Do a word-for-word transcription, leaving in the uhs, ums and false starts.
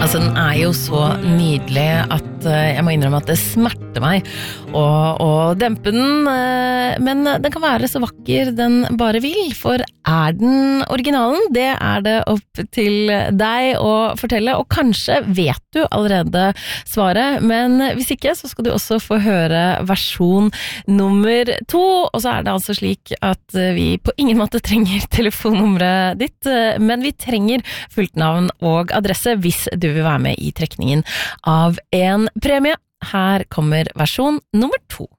Altså, den er jo så nydelig at uh, jeg må innrømme at det smerter meg å, å dempe den, uh, men den kan være så vakker den bare vil, for er den originalen? Det er det opp til deg å fortelle, og kanskje vet du allerede svaret, men hvis ikke så skal du også få høre versjon nummer to, og så er det altså slik at vi på ingen måte trenger telefonnummeret ditt, uh, men vi trenger fullt navn og adresse hvis du vil være med i trekningen av en premie. Her kommer versjon nummer to.